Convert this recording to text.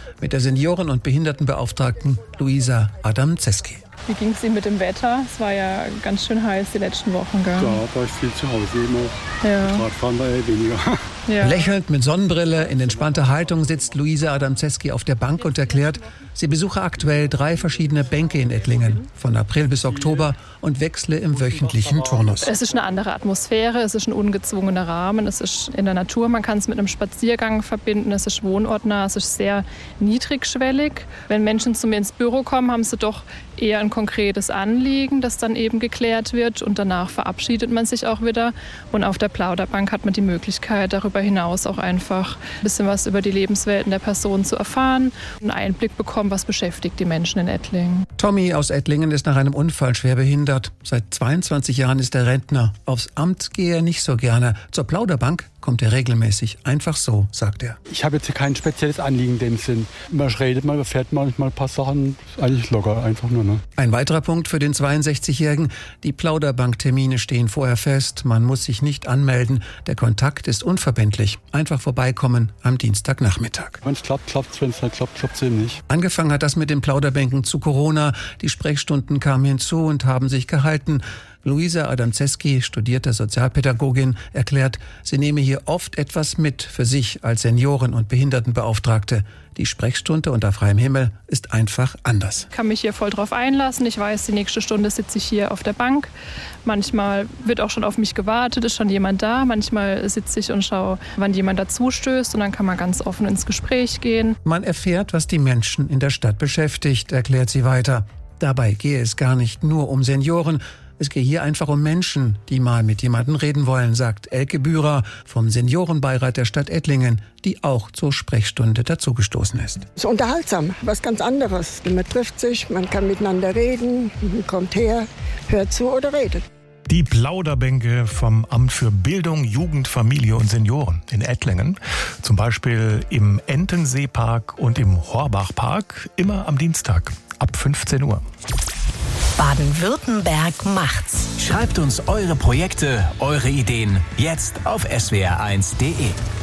mit der Senioren- und Behindertenbeauftragten Luisa Adamczewski. Wie ging es Ihnen mit dem Wetter? Es war ja ganz schön heiß die letzten Wochen, gell? Da war ich viel zu Hause immer. Ja. Radfahren war weniger. Ja. Lächelnd mit Sonnenbrille in entspannter Haltung sitzt Luisa Adamczewski auf der Bank und erklärt, sie besuche aktuell 3 verschiedene Bänke in Ettlingen, von April bis Oktober, und wechsle im wöchentlichen Turnus. Es ist eine andere Atmosphäre, es ist ein ungezwungener Rahmen, es ist in der Natur, man kann es mit einem Spaziergang verbinden, es ist wohnortnah, es ist sehr niedrigschwellig. Wenn Menschen zu mir ins Büro kommen, haben sie doch eher ein konkretes Anliegen, das dann eben geklärt wird, und danach verabschiedet man sich auch wieder. Und auf der Plauderbank hat man die Möglichkeit, darüber hinaus auch einfach ein bisschen was über die Lebenswelten der Person zu erfahren, einen Einblick bekommen, was beschäftigt die Menschen in Ettlingen. Tommy aus Ettlingen ist nach einem Unfall schwer behindert. Seit 22 Jahren ist er Rentner. Aufs Amt gehe er nicht so gerne. Zur Plauderbank kommt er regelmäßig. Einfach so, sagt er. Ich habe jetzt kein spezielles Anliegen in dem Sinn. Man redet mal, erfährt manchmal ein paar Sachen. Eigentlich locker, einfach nur. Ne? Ein weiterer Punkt für den 62-Jährigen. Die Plauderbanktermine stehen vorher fest. Man muss sich nicht anmelden. Der Kontakt ist unverbindlich. Einfach vorbeikommen am Dienstagnachmittag. Wenn es klappt, klappt es. Wenn es nicht klappt, klappt es eben nicht. Angefangen hat das mit den Plauderbänken zu Corona. Die Sprechstunden kamen hinzu und haben sich gehalten. Luisa Adamczewski, studierte Sozialpädagogin, erklärt, sie nehme hier oft etwas mit für sich als Senioren- und Behindertenbeauftragte. Die Sprechstunde unter freiem Himmel ist einfach anders. Ich kann mich hier voll drauf einlassen. Ich weiß, die nächste Stunde sitze ich hier auf der Bank. Manchmal wird auch schon auf mich gewartet, ist schon jemand da. Manchmal sitze ich und schaue, wann jemand dazu stößt, und dann kann man ganz offen ins Gespräch gehen. Man erfährt, was die Menschen in der Stadt beschäftigt, erklärt sie weiter. Dabei gehe es gar nicht nur um Senioren. Es gehe hier einfach um Menschen, die mal mit jemandem reden wollen, sagt Elke Bührer vom Seniorenbeirat der Stadt Ettlingen, die auch zur Sprechstunde dazugestoßen ist. Es ist unterhaltsam, was ganz anderes. Man trifft sich, man kann miteinander reden, man kommt her, hört zu oder redet. Die Plauderbänke vom Amt für Bildung, Jugend, Familie und Senioren in Ettlingen. Zum Beispiel im Entenseepark und im Horbachpark, immer am Dienstag ab 15 Uhr. Baden-Württemberg macht's. Schreibt uns eure Projekte, eure Ideen jetzt auf swr1.de.